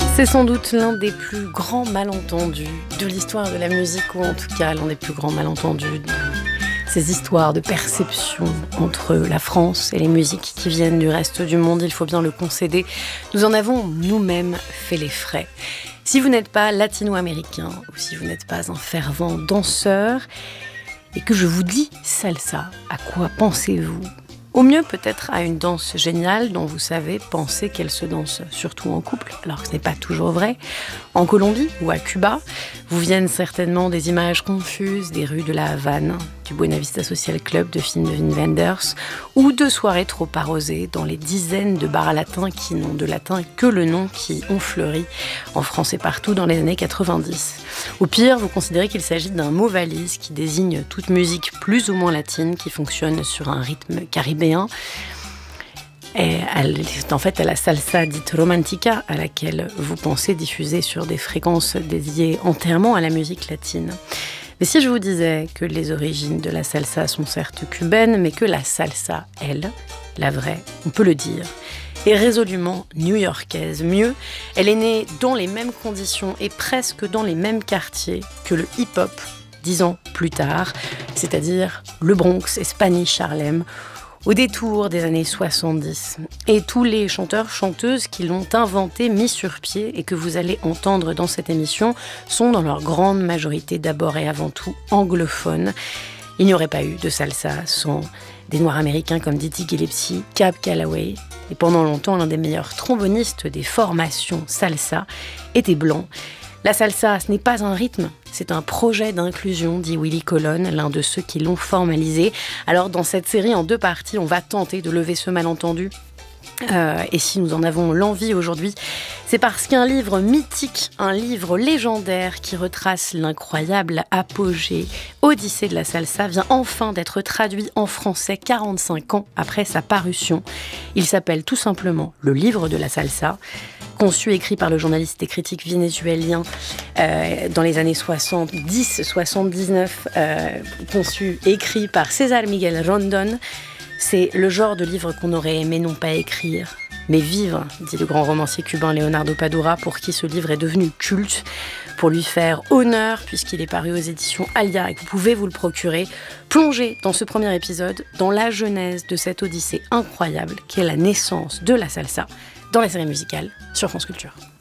C'est sans doute l'un des plus grands malentendus de l'histoire de la musique, ou en tout cas l'un des plus grands malentendus de ces histoires de perception entre la France et les musiques qui viennent du reste du monde. Il faut bien le concéder, nous en avons nous-mêmes fait les frais. Si vous n'êtes pas latino-américain ou si vous n'êtes pas un fervent danseur et que je vous dis salsa, à quoi pensez-vous ? Au mieux, peut-être à une danse géniale dont vous savez penser qu'elle se danse surtout en couple, alors que ce n'est pas toujours vrai. En Colombie ou à Cuba, vous viennent certainement des images confuses des rues de la Havane, du Buena Vista Social Club de films de Wim Wenders, ou de soirées trop arrosées dans les dizaines de bars latins qui n'ont de latin que le nom, qui ont fleuri en France et partout dans les années 90. Au pire, vous considérez qu'il s'agit d'un mot valise qui désigne toute musique plus ou moins latine qui fonctionne sur un rythme caribéen. C'est en fait à la salsa dite romantica à laquelle vous pensez diffuser sur des fréquences dédiées entièrement à la musique latine. Mais si je vous disais que les origines de la salsa sont certes cubaines, mais que la salsa, elle, la vraie, on peut le dire, est résolument new-yorkaise. Mieux, elle est née dans les mêmes conditions et presque dans les mêmes quartiers que le hip-hop 10 ans plus tard, c'est-à-dire le Bronx et Spanish Harlem, au détour des années 70. Et tous les chanteurs-chanteuses qui l'ont inventé, mis sur pied et que vous allez entendre dans cette émission sont dans leur grande majorité d'abord et avant tout anglophones. Il n'y aurait pas eu de salsa sans des Noirs américains comme Dizzy Gillespie, Cab Calloway. Et pendant longtemps, l'un des meilleurs trombonistes des formations salsa était blanc. La salsa, ce n'est pas un rythme, c'est un projet d'inclusion, dit Willy Colon, l'un de ceux qui l'ont formalisé. Alors dans cette série en 2 parties, on va tenter de lever ce malentendu. Et si nous en avons l'envie aujourd'hui, c'est parce qu'un livre mythique, un livre légendaire qui retrace l'incroyable apogée, Odyssée de la salsa, vient enfin d'être traduit en français 45 ans après sa parution. Il s'appelle tout simplement Le Livre de la salsa. Conçu et écrit par le journaliste et critique vénézuélien dans les années 70-79, conçu et écrit par César Miguel Rondón. C'est le genre de livre qu'on aurait aimé non pas écrire, mais vivre, dit le grand romancier cubain Leonardo Padura, pour qui ce livre est devenu culte, pour lui faire honneur, puisqu'il est paru aux éditions Alia et que vous pouvez vous le procurer. Plongez dans ce premier épisode dans la genèse de cette odyssée incroyable qui est la naissance de la salsa dans la série musicale sur France Culture.